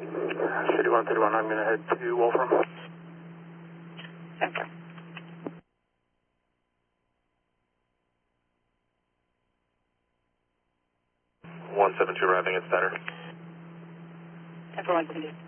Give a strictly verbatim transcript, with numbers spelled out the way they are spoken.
City one thirty-one, I'm going to head to Wolfram. Center. one seven two arriving at center. ten four one seventy.